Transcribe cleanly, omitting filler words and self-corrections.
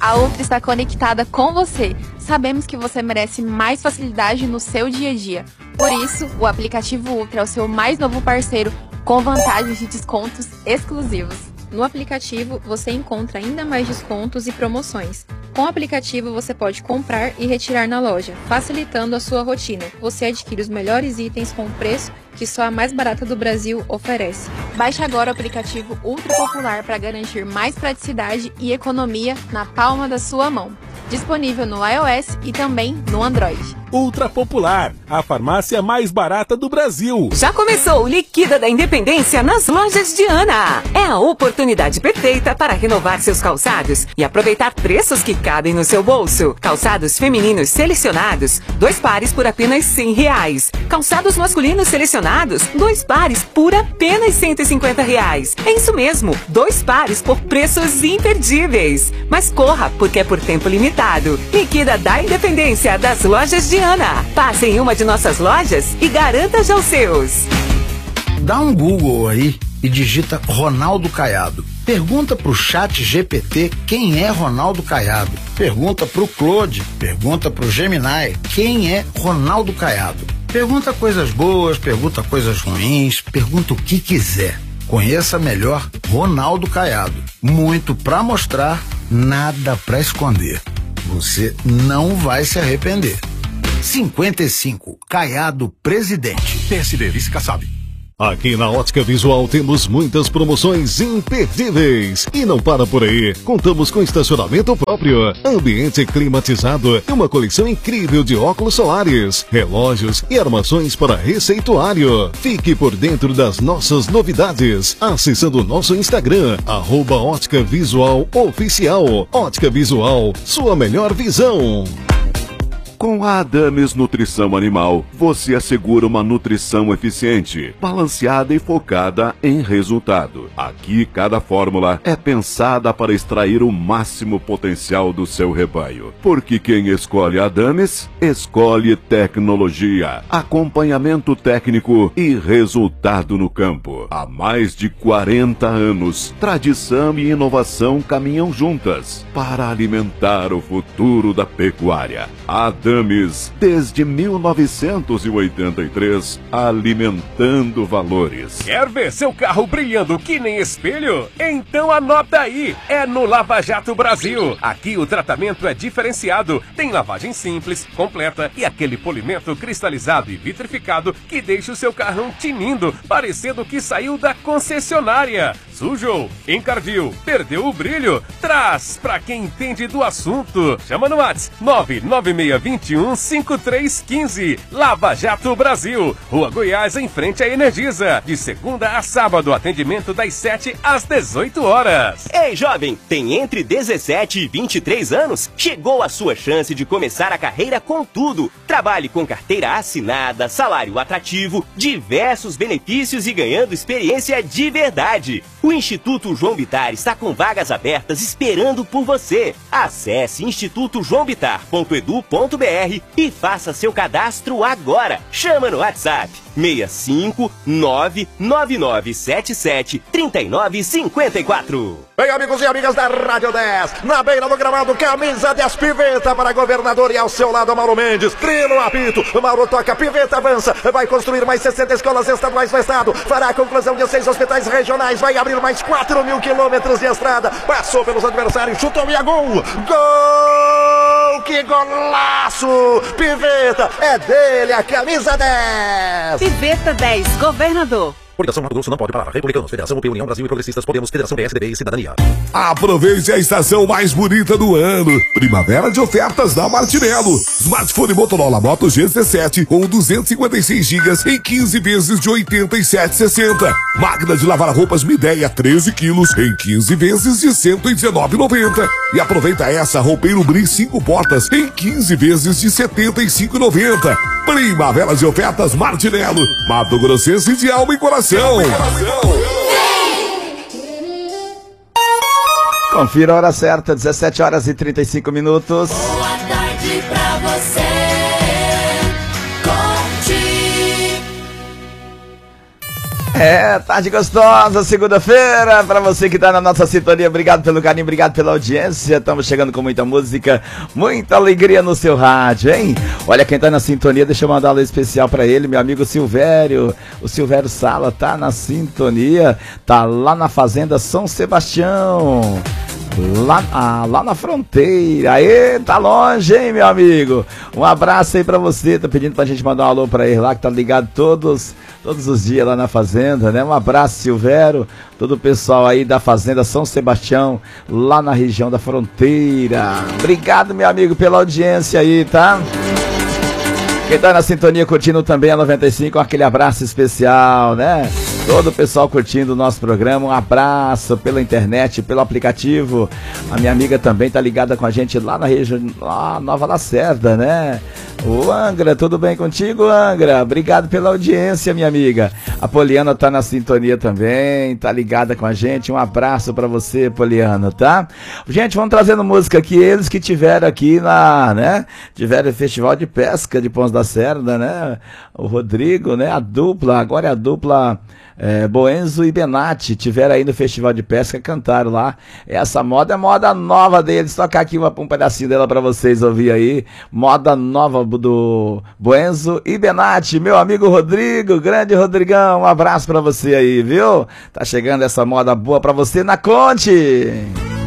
A Ultra está conectada com você. Sabemos que você merece mais facilidade no seu dia a dia. Por isso, o aplicativo Ultra é o seu mais novo parceiro, com vantagens de descontos exclusivos. No aplicativo, você encontra ainda mais descontos e promoções. Com o aplicativo, você pode comprar e retirar na loja, facilitando a sua rotina. Você adquire os melhores itens com preço que só a mais barata do Brasil oferece. Baixe agora o aplicativo Ultra Popular para garantir mais praticidade e economia na palma da sua mão. Disponível no iOS e também no Android. Ultra Popular, a farmácia mais barata do Brasil. Já começou o Liquida da Independência nas lojas Diana. É a oportunidade perfeita para renovar seus calçados e aproveitar preços que cabem no seu bolso. Calçados femininos selecionados, 2 pares por apenas R$100. Calçados masculinos selecionados, 2 pares por apenas R$150. É isso mesmo, 2 pares por preços imperdíveis. Mas corra, porque é por tempo limitado. Liquida da Independência das lojas Diana. Passe em uma de nossas lojas e garanta já os seus. Dá um Google aí e digita Ronaldo Caiado. Pergunta pro Chat GPT quem é Ronaldo Caiado. Pergunta pro Claude, pergunta pro Gemini quem é Ronaldo Caiado. Pergunta coisas boas, pergunta coisas ruins, pergunta o que quiser. Conheça melhor Ronaldo Caiado. Muito pra mostrar, nada pra esconder. Você não vai se arrepender. 55, Caiado Presidente. PSD, Vice Kassab. Aqui na Ótica Visual temos muitas promoções imperdíveis. E não para por aí. Contamos com estacionamento próprio, ambiente climatizado e uma coleção incrível de óculos solares, relógios e armações para receituário. Fique por dentro das nossas novidades acessando o nosso Instagram, @Ótica Visual Oficial. Ótica Visual, sua melhor visão. Com a Adames Nutrição Animal, você assegura uma nutrição eficiente, balanceada e focada em resultado. Aqui, cada fórmula é pensada para extrair o máximo potencial do seu rebanho. Porque quem escolhe a Adames, escolhe tecnologia, acompanhamento técnico e resultado no campo. Há mais de 40 anos, tradição e inovação caminham juntas para alimentar o futuro da pecuária. Adames, desde 1983, alimentando valores. Quer ver seu carro brilhando que nem espelho? Então anota aí, é no Lava Jato Brasil. Aqui o tratamento é diferenciado, tem lavagem simples, completa e aquele polimento cristalizado e vitrificado que deixa o seu carrão tinindo, parecendo que saiu da concessionária. Sujou, encardiu, perdeu o brilho? Traz pra quem entende do assunto. Chama no WhatsApp 996215315. Lava Jato Brasil, Rua Goiás, em frente à Energisa. De segunda a sábado, atendimento das 7 às 18 horas. Ei, jovem, tem entre 17 e 23 anos? Chegou a sua chance de começar a carreira com tudo. Trabalhe com carteira assinada, salário atrativo, diversos benefícios e ganhando experiência de verdade. O Instituto João Bittar está com vagas abertas esperando por você. Acesse institutojoãobitar.edu.br e faça seu cadastro agora. Chama no WhatsApp 65999773954. Bem, amigos e amigas da Rádio 10, na beira do gramado, camisa 10, Piveta para governador e ao seu lado Mauro Mendes. Trino apito, Mauro toca, Piveta avança, vai construir mais 60 escolas estaduais no estado, fará a conclusão de 6 hospitais regionais, vai abrir mais 4.000 quilômetros de estrada, passou pelos adversários, chutou e é gol! Gol! Que golaço! Piveta, é dele a camisa 10! Piveta 10, governador. Coligação Mato Grosso não pode parar. Republicanos, Federação UP, União Brasil e Progressistas, Podemos, Federação PSDB e Cidadania. Aproveite a estação mais bonita do ano. Primavera de ofertas da Martinello. Smartphone Motorola Moto G17 com 256 GB em 15 vezes de R$ 87,60. Máquina de lavar roupas Midea 13 quilos em 15 vezes de R$ 119,90. E aproveita essa roupeiro Bri 5 portas em 15 vezes de R$ 75,90. Primavera de ofertas Martinello. Mato Grossense de alma e coração. Confira a hora certa, 17 horas e 35 minutos. Boa tarde pra você. Tarde gostosa, segunda-feira, pra você que tá na nossa sintonia, obrigado pelo carinho, obrigado pela audiência, estamos chegando com muita música, muita alegria no seu rádio, hein? Olha quem tá na sintonia, deixa eu mandar um alô especial pra ele, meu amigo Silvério, o Silvério Sala tá na sintonia, tá lá na Fazenda São Sebastião. Lá na fronteira. Aê, tá longe, hein, meu amigo? Um abraço aí pra você. Tá pedindo pra gente mandar um alô pra ele lá, que tá ligado todos os dias lá na fazenda, né? Um abraço, Silvério, todo o pessoal aí da Fazenda São Sebastião, lá na região da fronteira. Obrigado, meu amigo, pela audiência aí, tá? Quem tá na sintonia curtindo também a 95, aquele abraço especial, né? Todo o pessoal curtindo o nosso programa, um abraço pela internet, pelo aplicativo. A minha amiga também tá ligada com a gente lá na região, lá Nova Lacerda, né? O Angra, tudo bem contigo, Angra? Obrigado pela audiência, minha amiga. A Poliana tá na sintonia também, tá ligada com a gente. Um abraço pra você, Poliana, tá? Gente, vamos trazendo música aqui, eles que tiveram aqui tiveram o Festival de Pesca de Ponce da Cerda, né? O Rodrigo, né? A dupla, agora é a dupla Boenzo e Benatti, tiveram aí no Festival de Pesca, cantaram lá. Essa moda é moda nova deles, tocar aqui um pedacinho dela pra vocês ouvir aí. Moda nova do Boenzo e Benatti, meu amigo Rodrigo, grande Rodrigão, um abraço pra você aí, viu? Tá chegando essa moda boa pra você na Conte.